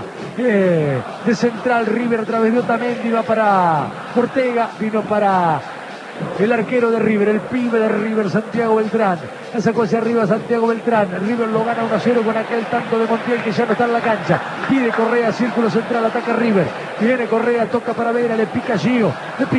de central, River a través de Otamendi, va para Ortega, vino para el arquero de River, el pibe de River, Santiago Beltrán, la sacó hacia arriba Santiago Beltrán, River lo gana 1-0 con aquel tanto de Montiel que ya no está en la cancha, pide Correa, círculo central, ataca River, viene Correa, toca para Vera, le pica Gio,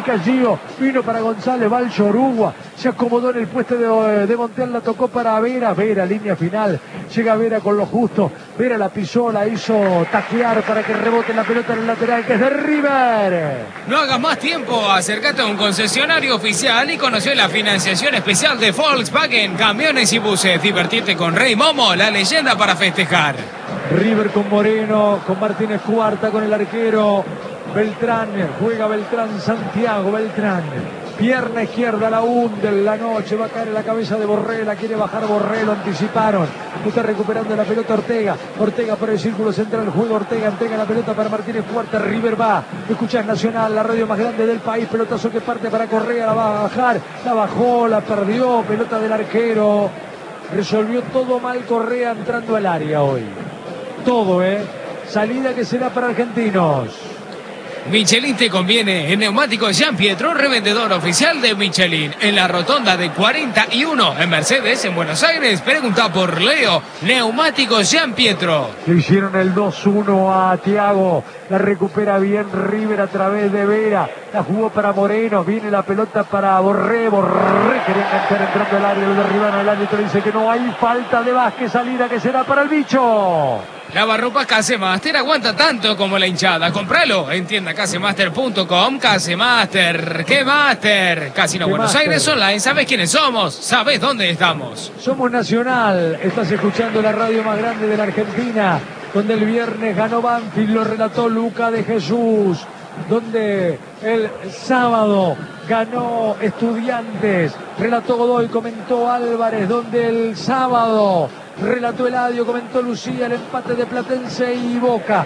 vino para González, va al Chorugua, se acomodó en el puesto de Montiel, la tocó para Vera, línea final, llega Vera con lo justo, Vera la pisó, la hizo taquear para que rebote la pelota en el lateral que es de River. No hagas más tiempo, acércate a un concesionario oficial y conoce la financiación especial de Volkswagen, camiones y buses. Divertirte con Rey Momo, la leyenda para festejar. River con Moreno, con Martínez Cuarta, con el arquero Beltrán, juega Beltrán, Santiago Beltrán, pierna izquierda, la hunde en la noche, va a caer en la cabeza de Borré, la quiere bajar Borré, lo anticiparon, está recuperando la pelota Ortega por el círculo central, juega Ortega, entrega la pelota para Martínez Cuarta, River va, escuchas Nacional, la radio más grande del país, pelotazo que parte para Correa, la va a bajar, la bajó, la perdió, pelota del arquero, resolvió todo mal Correa entrando al área hoy, todo, salida que será para Argentinos. Michelin te conviene. En Neumáticos Jean Pietro, revendedor oficial de Michelin. En la rotonda de 41 en Mercedes, en Buenos Aires. Pregunta por Leo. Neumáticos Jean Pietro. Le hicieron el 2-1 a Thiago. La recupera bien River a través de Vera. La jugó para Moreno. Viene la pelota para Borré. Quería enganchar entrando al área. Lo derribaron. El árbitro dice que no hay falta de Vázquez. Salida que será para el bicho. Lavarropas Casemaster aguanta tanto como la hinchada. Compralo en tienda casemaster.com. Casemaster, ¿qué Master? Casino ¿Qué Buenos Master? Aires Online. ¿Sabés quiénes somos? ¿Sabés dónde estamos? Somos Nacional. Estás escuchando la radio más grande de la Argentina. Donde el viernes ganó Banfield. Lo relató Luca de Jesús. Donde el sábado ganó Estudiantes. Relató Godoy, comentó Álvarez. Donde el sábado relató Eladio, comentó Lucía, el empate de Platense y Boca.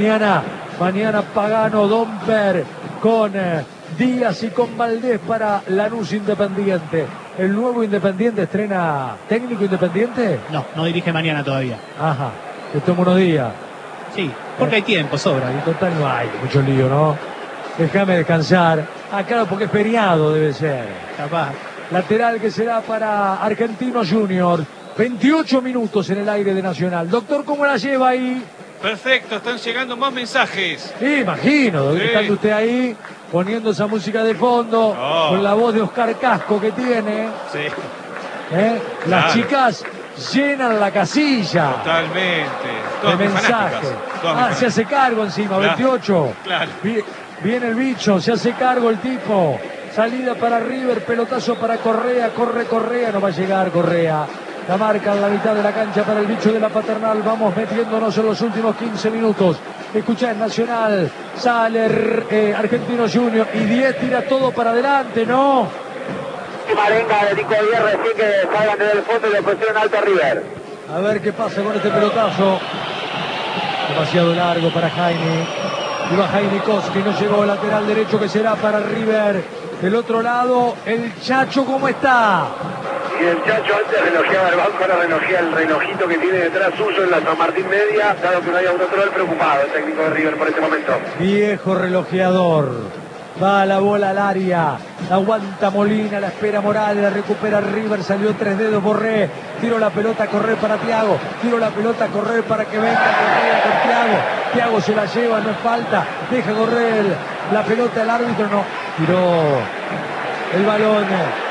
Mañana Pagano, Domper con Díaz y con Valdés para Lanús Independiente. El nuevo Independiente estrena técnico Independiente. No dirige mañana todavía. Ajá, que toma unos días. Sí, porque hay tiempo, sobra. En total no hay mucho lío, ¿no? Déjame descansar. Ah, claro, porque es feriado debe ser. Capaz. Lateral que será para Argentinos Juniors. 28 minutos en el aire de Nacional. Doctor, ¿cómo la lleva ahí? Perfecto, están llegando más mensajes. Sí, imagino, Sí. estando usted ahí, poniendo esa música de fondo, Oh. con la voz de Oscar Casco que tiene. Sí, Las Claro. chicas llenan la casilla totalmente. de Todas mis mensajes. fanáticas. Todas mis Se hace cargo encima, Claro. 28. Claro. Viene el bicho, se hace cargo el tipo. Salida para River, pelotazo para Correa, corre Correa, no va a llegar Correa. La marca en la mitad de la cancha para el bicho de la Paternal. Vamos metiéndonos en los últimos 15 minutos. Escuchá en Nacional, sale Argentinos Junior y 10 tira todo para adelante, ¿no? Marenga de Nico Díaz recién que salgan desde el fondo y le pusieron alto a River. A ver qué pasa con este pelotazo. Demasiado largo para Jaime. Iba Jaime Koski, no llegó, lateral derecho que será para River. Del otro lado, el Chacho, ¿cómo está? Y el Chacho antes relojeaba el banco, ahora relojea el relojito que tiene detrás suyo en la San Martín Media, dado que no hay autotrol, preocupado el técnico de River por este momento. Viejo relojeador. Va la bola al área. La aguanta Molina, la espera Morales, la recupera River, salió 3 dedos Borré. Tiró la pelota a correr para Thiago. Tiró la pelota a correr para que venga Correa con Thiago. Thiago se la lleva, no es falta. Deja correr la pelota al árbitro, no. Tiró el balón.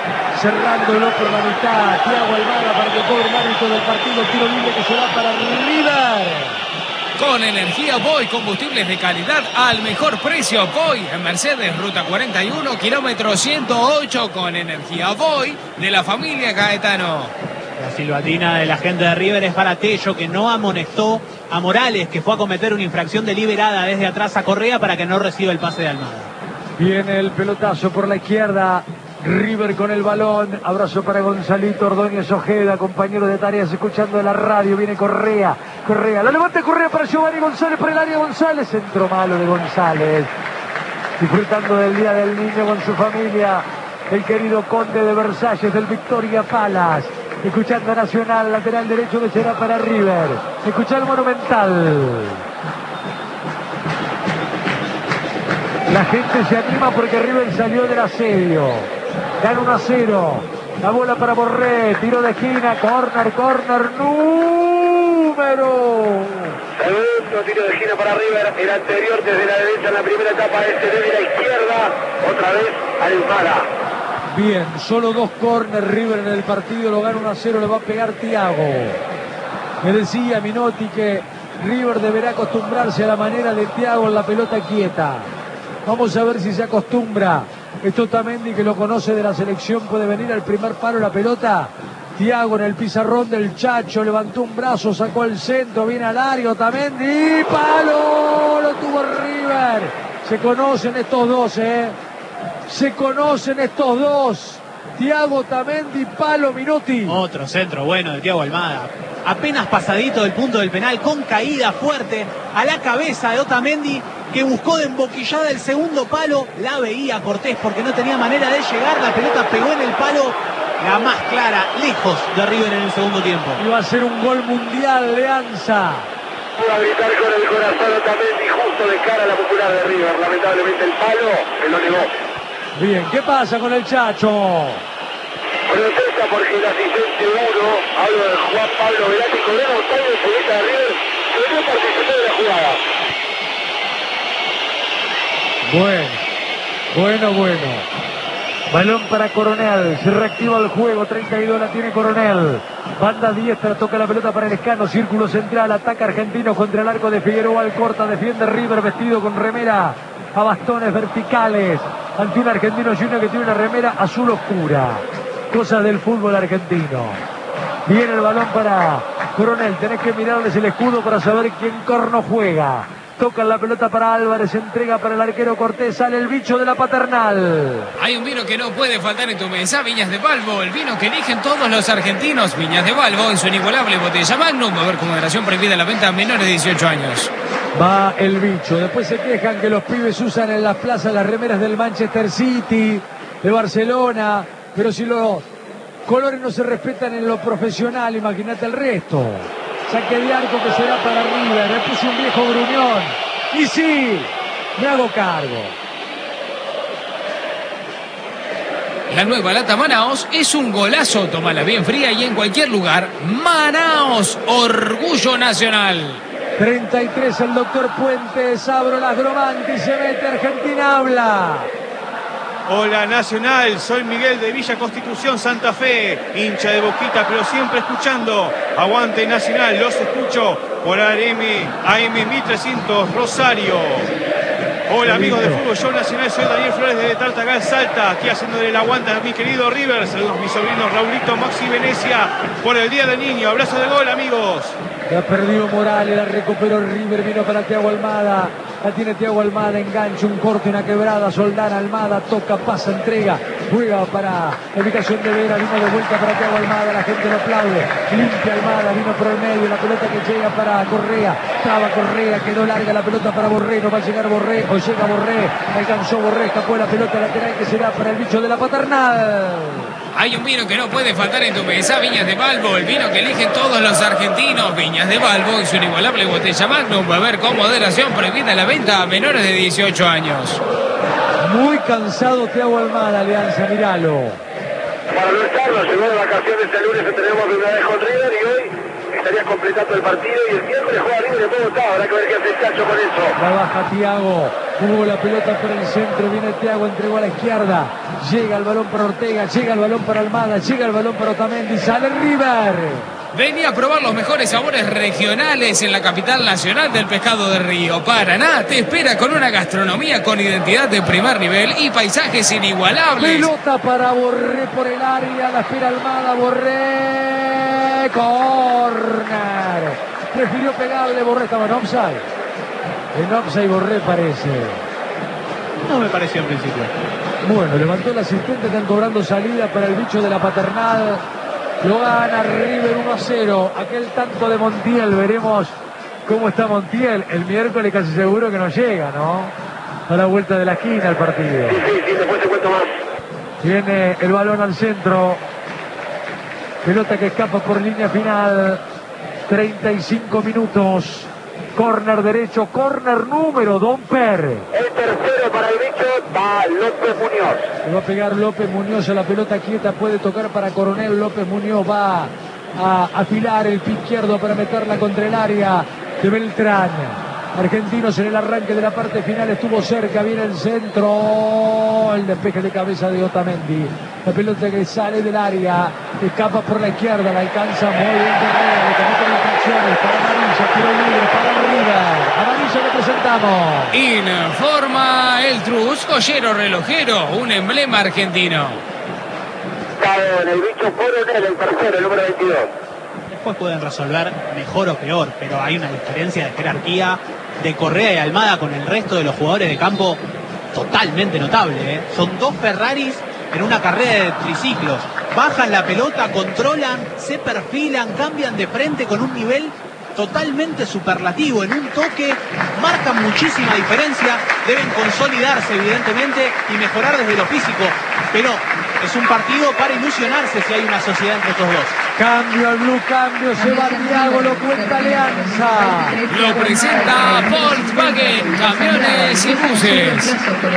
cerrándolo por la mitad. Thiago Almada para que cobre el árbitro del partido. Tiro libre que se va para River. Con energía Voy, combustibles de calidad al mejor precio. Voy en Mercedes, ruta 41, kilómetro 108. Con energía Voy de la familia Gaetano. La silbatina de la gente de River es para Tello, que no amonestó a Morales, que fue a cometer una infracción deliberada desde atrás a Correa para que no reciba el pase de Almada. Viene el pelotazo por la izquierda. River con el balón. Abrazo para Gonzalito Ordóñez Ojeda, compañero de tareas, escuchando de la radio. Viene Correa. La levanta Correa para Giovanni González, por el área González. Centro malo de González. Disfrutando del Día del Niño con su familia. El querido Conde de Versalles del Victoria Palace. Escuchando a Nacional, lateral derecho que será para River. Escucha el Monumental. La gente se anima porque River salió del asedio. Gana 1-0. La bola para Borré. Tiro de esquina. Corner. Número. Segundo tiro de esquina para River. El anterior desde la derecha en la primera etapa. Este desde la izquierda. Otra vez Almada. Bien, solo 2 corners River en el partido. Lo gana 1-0. Le va a pegar Thiago. Me decía Minotti que River deberá acostumbrarse a la manera de Thiago en la pelota quieta. Vamos a ver si se acostumbra. Esto Otamendi, que lo conoce de la selección, puede venir al primer palo la pelota. Thiago en el pizarrón del Chacho, levantó un brazo, sacó el centro, viene al área, Otamendi, ¡palo! Lo tuvo River. Se conocen estos dos, Se conocen estos dos. Thiago, Otamendi, palo, Minotti. Otro centro bueno de Thiago Almada. Apenas pasadito del punto del penal, con caída fuerte a la cabeza de Otamendi, que buscó de emboquillada el segundo palo. La veía Cortés porque no tenía manera de llegar. La pelota pegó en el palo, la más clara, lejos de River en el segundo tiempo. Iba a ser un gol mundial de Anza. Pudo a gritar con el corazón Otamendi justo de cara a la popular de River. Lamentablemente el palo se lo negó. Bien, ¿qué pasa con el Chacho? Protesta porque el asistente 1, hablo de Juan Pablo Velázquez, cobró un tallo de futbolista de River, que no participó de la jugada. Bueno. Balón para Coronel, se reactiva el juego, 32 la tiene Coronel. Banda diestra, toca la pelota para el Escano, círculo central, ataca Argentino contra el arco de Figueroa, Alcorta, defiende River vestido con remera a bastones verticales, ante un Argentino Junior que tiene una remera azul oscura. Cosas del fútbol argentino. Viene el balón para Coronel, tenés que mirarles el escudo para saber quién corno juega. Toca la pelota para Álvarez, entrega para el arquero Cortés, sale el bicho de la Paternal. Hay un vino que no puede faltar en tu mesa, Viñas de Balbo, el vino que eligen todos los argentinos. Viñas de Balbo en su inigualable botella Magnum. A ver, con moderación prohibida la venta a menores de 18 años. Va el bicho, después se quejan que los pibes usan en las plazas las remeras del Manchester City, de Barcelona, pero si los colores no se respetan en lo profesional, imagínate el resto. Saque de arco que será para River. Le puso un viejo gruñón. Y sí, me hago cargo. La nueva lata Manaos es un golazo. Tómala bien fría y en cualquier lugar. Manaos, orgullo nacional. 33 el doctor Puentes. Abro las Gromanti. Se mete Argentina, habla. Hola Nacional, soy Miguel de Villa Constitución, Santa Fe, hincha de Boquita, pero siempre escuchando. Aguante Nacional, los escucho por AM 1300 Rosario. Hola amigos de Fútbol Show Nacional, soy Daniel Flores de Tartagal, Salta, aquí haciéndole el aguante a mi querido River. Saludos mis sobrinos Raulito, Maxi Venecia, por el Día del Niño. Abrazo de gol, amigos. La perdió Morales, la recuperó River, vino para Thiago Almada. La tiene Thiago Almada, engancha, un corte, una quebrada, Soldán, Almada, toca, pasa, entrega, juega para la ubicación de Vera, vino de vuelta para Thiago Almada, la gente lo aplaude, limpia Almada, vino por el medio, la pelota que llega para Correa, traba Correa, quedó larga la pelota para Borré, no va a llegar Borré, o llega Borré, alcanzó Borré, escapó la pelota lateral que será para el bicho de la Paternal. Hay un vino que no puede faltar en tu mesa, Viñas de Balbo, el vino que eligen todos los argentinos. Viñas de Balbo y su inigualable botella Magnum. A ver, con moderación prohibida la venta a menores de 18 años. Muy cansado Thiago Almada, Alianza, míralo. Para no estarlo, llegó de vacaciones el lunes, entrenamos de una vez con River y hoy estaría completando el partido y el miércoles juega River en Bogotá. Habrá que ver qué hace el Chacho con eso. La baja Thiago, Jugó la pelota por el centro, viene Thiago, entregó a la izquierda. Llega el balón para Ortega, llega el balón para Almada, llega el balón para Otamendi, sale River. Venía a probar los mejores sabores regionales en la capital nacional del pescado de río. Paraná te espera con una gastronomía con identidad de primer nivel y paisajes inigualables. Pelota para Borré por el área, la espera Almada, Borré, córner. Prefirió pegarle, Borré estaba en offside. En offside Borré parece. No me pareció en principio. Bueno, levantó el asistente, están cobrando salida para el bicho de la Paternal. Lo gana River 1-0. Aquel tanto de Montiel, veremos cómo está Montiel. El miércoles casi seguro que no llega, ¿no? A la vuelta de la esquina el partido. Sí, después te cuento más. Viene el balón al centro. Pelota que escapa por línea final. 35 minutos. Córner derecho, córner número Domper. El tercero para el bicho va López Muñoz. Le va a pegar López Muñoz a la pelota quieta, puede tocar para Coronel. López Muñoz va a afilar el pie izquierdo para meterla contra el área de Beltrán. Argentinos en el arranque de la parte final, estuvo cerca, viene el centro, el despeje de cabeza de Otamendi. La pelota que sale del área, escapa por la izquierda, la alcanza muy bien Correa, le cometen infracciones para amarilla, tiro libre para River. Amarilla le presentamos. Informa el Trus, joyero relojero, un emblema argentino. Está en el bicho Coronel, el tercero, el número 22. Después pueden resolver mejor o peor, pero hay una diferencia de jerarquía de Correa y Almada con el resto de los jugadores de campo totalmente notable, ¿eh? Son dos Ferraris en una carrera de triciclos. Bajan la pelota, controlan, se perfilan, cambian de frente con un nivel totalmente superlativo. En un toque marcan muchísima diferencia. Deben consolidarse evidentemente y mejorar desde lo físico, pero es un partido para ilusionarse si hay una sociedad entre estos dos. Cambio al blue, cambio, se va Thiago, lo cuenta Alianza. Lo presenta Volkswagen, camiones y buses.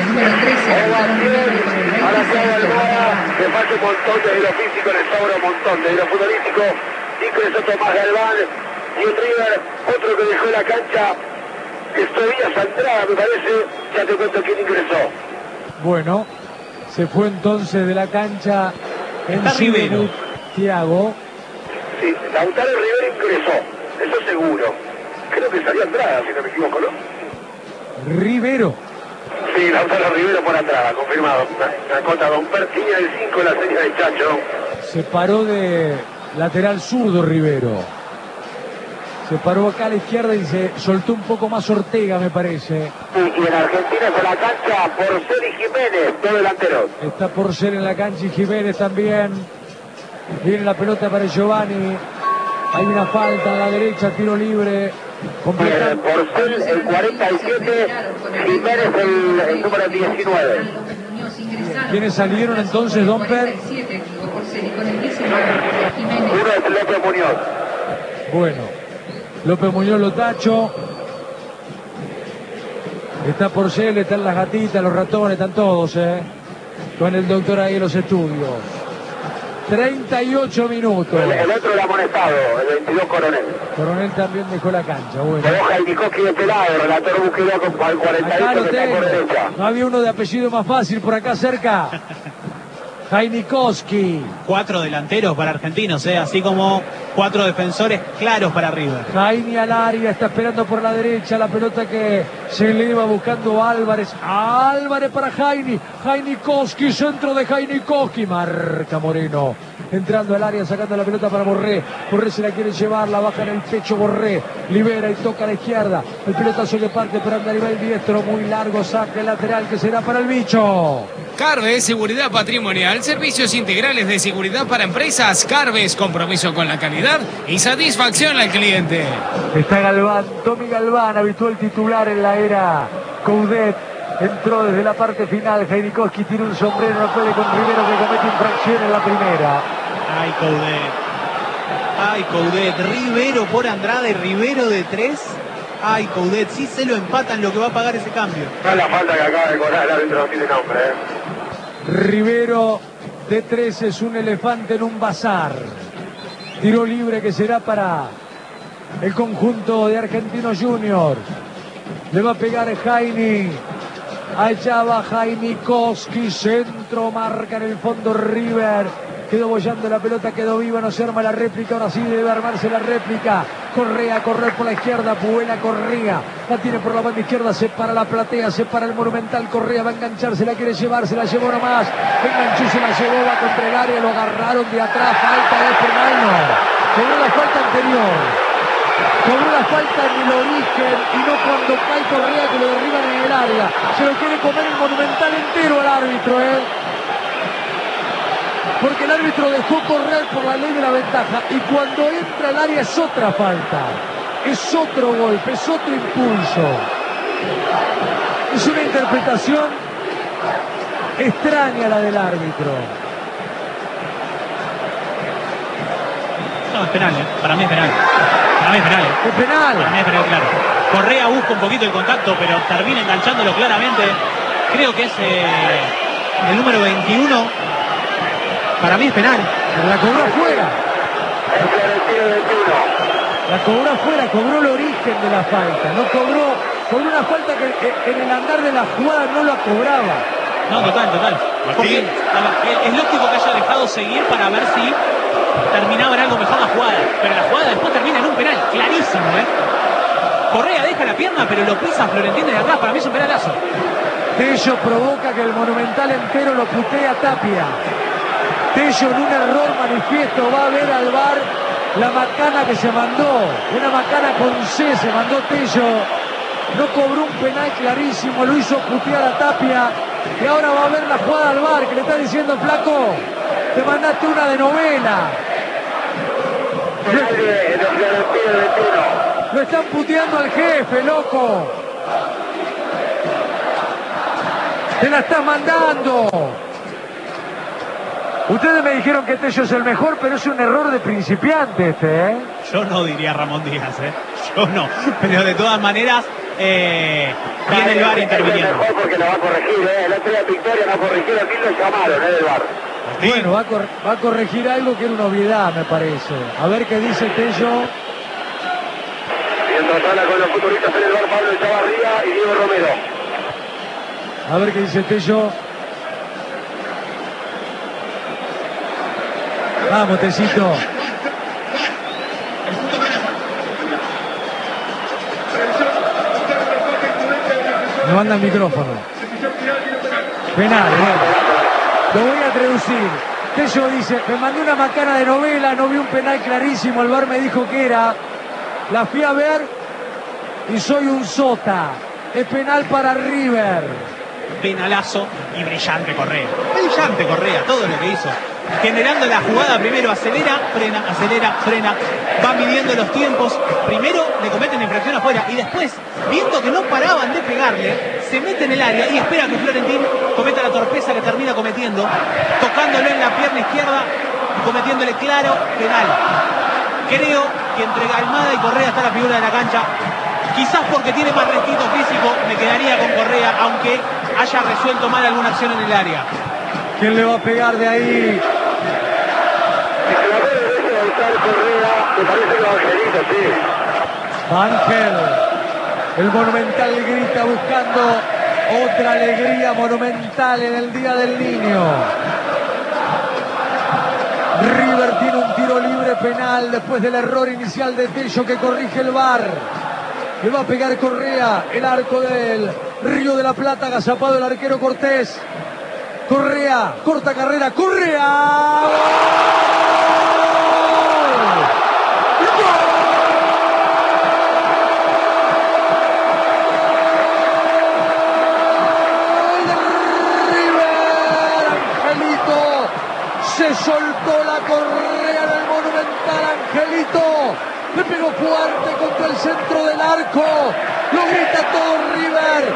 Ahora Thiago Almada, le falta un montón desde lo físico, le sobra un montón desde lo futbolístico. Ingresó Tomás Galván y el River, otro que dejó la cancha, es Tobías Andrada, me parece. Ya te cuento quién ingresó. Bueno, se fue entonces de la cancha en Está su Rivero. debut, Thiago. Sí, Lautaro Rivero ingresó, eso seguro. Creo que salió Andrada, si no me equivoco, ¿no? Rivero. Sí, Lautaro Rivero por Andrada, confirmado. Nacota Domper, línea del 5, la serie del Chacho. Se paró de lateral zurdo Rivero. Se paró acá a la izquierda y se soltó un poco más Ortega, me parece. Y en Argentina se la cancha por Celi Jiménez, dos delanteros. Está por ser en la cancha y Jiménez también. Viene la pelota para Giovanni. Hay una falta a la derecha, tiro libre. Completa. Porcel el 47, Jiménez el número 19. ¿Quiénes salieron entonces, Domper? Uno es López Muñoz. Bueno, López Muñoz lo tacho. Está Porcel, están las gatitas, los ratones, están todos, con el doctor ahí en los estudios. 38 minutos. El otro era amonestado, el 22 Coronel. Coronel también dejó la cancha. Bueno. Se deja el Nicoski de este lado, relator Busquero con el Acá 48 lo que está por tengo. derecha. No había uno de apellido más fácil por acá cerca. Jainikowski. 4 delanteros para Argentinos, así como 4 defensores claros para River. Jaini al área, está esperando por la derecha la pelota que se eleva buscando a Álvarez. Álvarez para Jaini. Jainikowski, centro de Jainikowski. Marca Moreno. Entrando al área, sacando la pelota para Borré. Borré se la quiere llevar, la baja en el pecho Borré. Libera y toca a la izquierda. El pelotazo que parte para andar el diestro. Muy largo, saque lateral que será para el bicho. Carves, seguridad patrimonial, servicios integrales de seguridad para empresas. Carves, compromiso con la calidad y satisfacción al cliente. Está Galván, Tommy Galván, habitual titular en la era Coudet. Entró desde la parte final. Jainikowski tiene un sombrero, no puede con Rivero que comete infracción en la primera. Ay, Coudet. Ay, Coudet. Rivero por Andrada y Rivero de 3. Ay, Coudet. Si se lo empatan, lo que va a pagar ese cambio. No es la falta que acaba de cobrar, el árbitro no tiene nombre. Rivero de 3 es un elefante en un bazar. Tiro libre que será para el conjunto de Argentinos Juniors. Le va a pegar Jaini. Allá va Jaimikoski, centro, marca en el fondo River. Quedó bollando la pelota, quedó viva, no se arma la réplica, ahora sí debe armarse la réplica. Correa a correr por la izquierda, buena Correa. La tiene por la banda izquierda, se para la platea, se para el Monumental. Correa va a engancharse, la quiere llevar, se la llevó nomás. Enganchó, se la llevó, va contra el área, lo agarraron de atrás, falta de penal, no. Cobró la falta anterior. Cobró la falta en el origen y no cuando cae Correa que lo derriban en el área. Se lo quiere comer el Monumental entero al árbitro, porque el árbitro dejó correr por la ley de la ventaja y cuando entra al área es otra falta, es otro golpe, es otro impulso. Es una interpretación extraña la del árbitro. No, es penal, para mí es penal. Para mí es penal. ¿Es penal? Para mí es penal, claro. Correa busca un poquito el contacto, pero termina enganchándolo claramente. Creo que es el número 21. Para mí es penal. Pero la cobró afuera. La cobró afuera, cobró el origen de la falta. No cobró una falta que en el andar de la jugada no la cobraba. No, total. Porque es lógico que haya dejado seguir para ver si terminaba en algo mejor la jugada. Pero la jugada después termina en un penal, clarísimo, Correa deja la pierna, pero lo pisa Florentino de atrás. Para mí es un penalazo. Tello provoca que el Monumental entero lo putee a Tapia. Tello en un error manifiesto va a ver al VAR la macana que se mandó. Una macana con C se mandó Tello. No cobró un penal clarísimo, lo hizo putear a Tapia. Y ahora va a ver la jugada al VAR que le está diciendo: flaco, te mandaste una de novela. Lo están puteando al jefe, loco. Te la estás mandando. Ustedes me dijeron que Tello es el mejor, pero es un error de principiante este, Yo no diría Ramón Díaz, Yo no. Pero de todas maneras, viene el VAR interviniendo. Es mejor porque la va a corregir, El otro día Victoria no corrigió, aquí lo llamaron, del VAR. ¿Sí? Bueno, va a corregir algo que era una obviedad, me parece. A ver qué dice Tello. Mientras habla con los futbolistas en el VAR, Pablo Echavarría y Diego Romero. A ver qué dice Tello. Vamos, Tecito. Me manda el micrófono. Penal, Lo voy a traducir. Tello dice: me mandé una macana de novela, no vi un penal clarísimo, el VAR me dijo que era. La fui a ver y soy un sota. Es penal para River. Penalazo y brillante Correa. Brillante Correa, todo lo que hizo. Generando la jugada, primero acelera, frena, va midiendo los tiempos. Primero le cometen infracción afuera y después, viendo que no paraban de pegarle, se mete en el área y espera que Florentín cometa la torpeza que termina cometiendo, tocándolo en la pierna izquierda y cometiéndole claro penal. Creo que entre Almada y Correa está la figura de la cancha. Quizás porque tiene más resquito físico, me quedaría con Correa, aunque haya resuelto mal alguna acción en el área. ¿Quién le va a pegar de ahí? Correa, me parece que va Angelito, sí. Ángel. El Monumental grita buscando otra alegría monumental en el Día del Niño. River tiene un tiro libre penal después del error inicial de Tello que corrige el VAR. Le va a pegar Correa, el arco del Río de la Plata, agazapado el arquero Cortés. Correa, corta carrera, Correa. Se soltó la correa en el Monumental, Angelito. Le pegó fuerte contra el centro del arco. Lo grita todo River.